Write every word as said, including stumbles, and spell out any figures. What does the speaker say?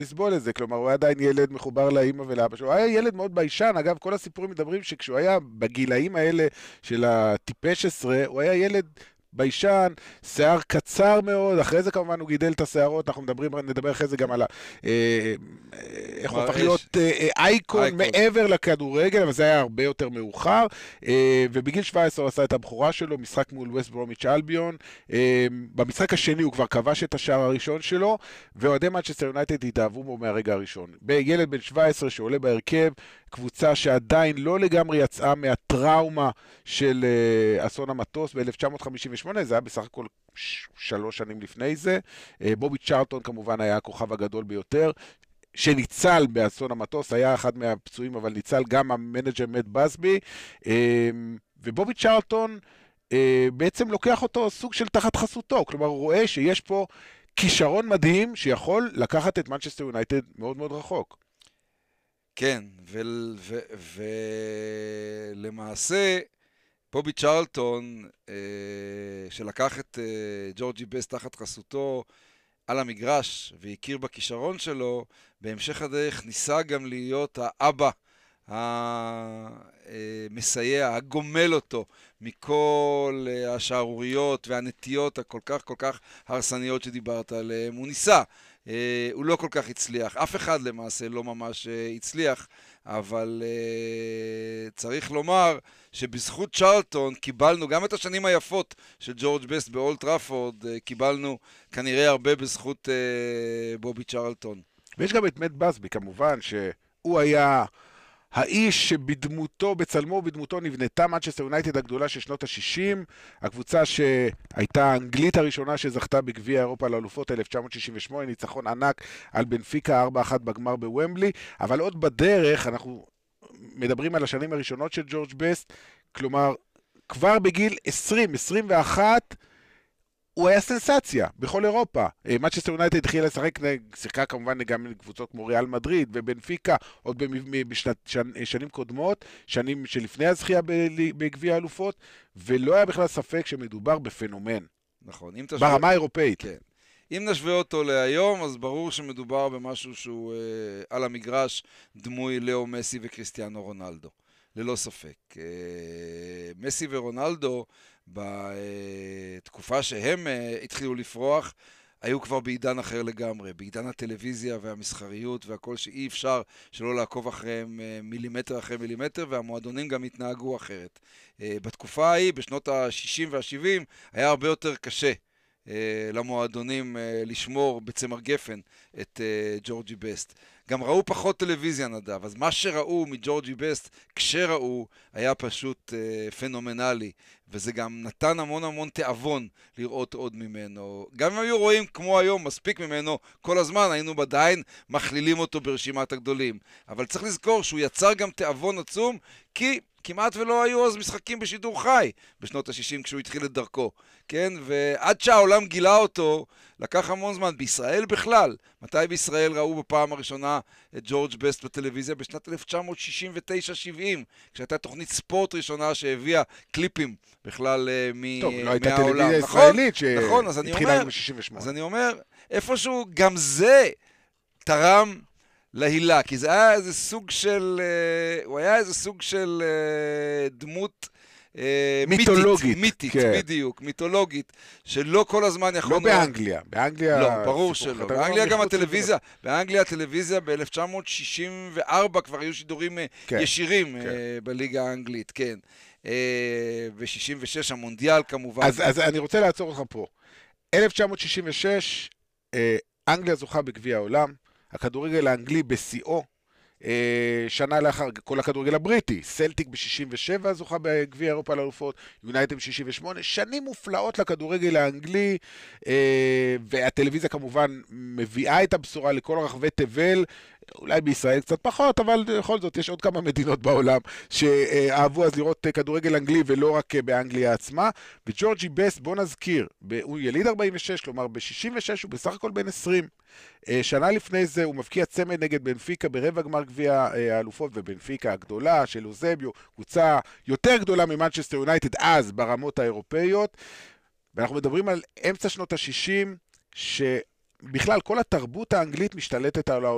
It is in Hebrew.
לסבול את זה, כלומר הוא היה עדיין ילד מחובר לאמא ולאבא שלו, הוא היה ילד מאוד ביישן, אגב כל הסיפורים מדברים שכשהוא היה בגילאים האלה של הטיפש עשרה, הוא היה ילד ביישן, שיער קצר מאוד, אחרי זה כמובן הוא גידל את השיערות, אנחנו מדברים, נדבר אחרי זה גם על ה... אה, איך הוא הפך להיות אה, אייקון מעבר לכדורגל, אבל זה היה הרבה יותר מאוחר, אה, ובגיל שבע עשרה הוא עשה את הבכורה שלו, משחק מול ווסט ברומיץ' אלביון, אה, במשחק השני הוא כבר כבש את השער הראשון שלו, ואוהדי מנצ'סטר יונייטד התאהבו בו מהרגע הראשון. בילד בן שבע עשרה שעולה בהרכב, קבוצה שעדיין לא לגמרי יצאה מהטראומה של uh, אסון המטוס ב-אלף תשע מאות חמישים ושמונה, זה היה בסך הכל ש- שלוש שנים לפני זה. Uh, בובי צ'רלטון כמובן היה הכוכב הגדול ביותר, שניצל באסון המטוס, היה אחד מהפצועים, אבל ניצל גם המנג'ר מאט בסבי, uh, ובובי צ'רלטון uh, בעצם לוקח אותו סוג של תחת חסותו, כלומר הוא רואה שיש פה כישרון מדהים שיכול לקחת את מנצ'סטר יונייטד מאוד מאוד רחוק. כן, ולמעשה, בובי צ'רלטון, אה, שלקח את אה, ג'ורג'י בסט תחת חסותו על המגרש והכיר בכישרון שלו, בהמשך הדרך ניסה גם להיות האבא המסייע, הגומל אותו מכל השערוריות והנטיות הכל כך כל כך הרסניות שדיברת עליהן. הוא ניסה. Uh, הוא לא כל כך הצליח, אף אחד למעשה לא ממש uh, הצליח, אבל uh, צריך לומר שבזכות צ'רלטון קיבלנו גם את השנים היפות של ג'ורג' בסט באולד טראפורד, uh, קיבלנו כנראה הרבה בזכות uh, בובי צ'רלטון. ויש גם את מאט בסבי כמובן, שהוא היה האיש שבדמותו, בצלמו ובדמותו נבנתה מנצ'סטר יונייטד הגדולה של שנות ה-שישים, הקבוצה שהייתה האנגלית הראשונה שזכתה בגביע אירופה לאלופות אלף תשע מאות שישים ושמונה, ניצחון ענק על בנפיקה ארבע אחת בגמר בוומבלי, אבל עוד בדרך אנחנו מדברים על השנים הראשונות של ג'ורג' בסט, כלומר כבר בגיל עשרים עשרים ואחת הוא היה סנסציה בכל אירופה. מנצ'סטר יונייטד התחילה לשחק, שיחקה כמובן גם קבוצות כמו ריאל מדריד ובנפיקה, עוד בשנים קודמות, שנים שלפני הזכייה בגביע האלופות, ולא היה בכלל ספק שמדובר בפנומן. נכון. ברמה האירופאית. כן. אם נשווה אותו להיום, אז ברור שמדובר במשהו שהוא אה, על המגרש דמוי לאו מסי וקריסטיאנו רונלדו. ללא ספק. אה, מסי ורונלדו, בתקופה שהם התחילו לפרוח, היו כבר בעידן אחר לגמרי, בעידן הטלוויזיה והמסחריות והכל שאי אפשר שלא לעקוב אחריהם מילימטר אחרי מילימטר, והמועדונים גם התנהגו אחרת. בתקופה ההיא, בשנות ה-שישים וה-שבעים, היה הרבה יותר קשה למועדונים לשמור בצמר גפן את ג'ורג'י בסט. גם ראו פחות טלוויזיה נדב, אז מה שראו מג'ורג'י בסט, כשראו, היה פשוט אה, פנומנלי, וזה גם נתן המון המון תאבון לראות עוד ממנו. גם אם היו רואים כמו היום מספיק ממנו, כל הזמן היינו עדיין מכלילים אותו ברשימת הגדולים. אבל צריך לזכור שהוא יצר גם תאבון עצום, כי כמעט ולא היו אז משחקים בשידור חי בשנות ה-שישים כשהוא התחיל את דרכו, כן? ועד שהעולם גילה אותו, לקח המון זמן. בישראל בכלל, מתי בישראל ראו בפעם הראשונה את ג'ורג' בסט בטלוויזיה? בשנת אלף תשע מאות שישים ותשע שבעים, כשהייתה תוכנית ספורט ראשונה שהביאה קליפים בכלל מהעולם. טוב, לא הייתה טלוויזיה ישראלית שהתחילה ב-שישים ושמונה. אז אני אומר, איפשהו גם זה תרם להילה, כי זה היה איזה סוג של, הוא היה איזה סוג של דמות מיתולוגית, מיתית, בדיוק, מיתולוגית, שלא כל הזמן יכול... לא באנגליה, באנגליה... לא, ברור שלא, באנגליה גם הטלוויזיה, באנגליה הטלוויזיה ב-אלף תשע מאות שישים וארבע כבר היו שידורים ישירים בליגה האנגלית, כן, ו-שישים ושש המונדיאל כמובן. אז אני רוצה לעצור אותך פה. אלף תשע מאות שישים ושש, אנגליה זוכה בגביע העולם, הכדורגל האנגלי בשיאו, שנה לאחר כל הכדורגל הבריטי, סלטיק ב-שישים ושבע זוכה בגביע אירופה לאלופות, יונייטד ב-שישים ושמונה, שנים מופלאות לכדורגל האנגלי, והטלוויזיה כמובן מביאה את הבשורה לכל רחבי תבל, אולי בישראל קצת פחות, אבל בכל זאת יש עוד כמה מדינות בעולם שאהבו אז לראות כדורגל אנגלי ולא רק באנגליה עצמה. וג'ורג'י בסט, בוא נזכיר, הוא יליד ארבעים ושש, כלומר ב-שישים ושש הוא בסך הכל בן עשרים. שנה לפני זה הוא מבקיע צמד נגד בנפיקה ברבע גמר גביע האלופות, ובנפיקה הגדולה של אוזביו, קבוצה יותר גדולה ממנצ'סטר יונייטד אז ברמות האירופאיות. ואנחנו מדברים על אמצע שנות ה-שישים, שבכלל כל התרבות האנגלית משתלטת על העולם.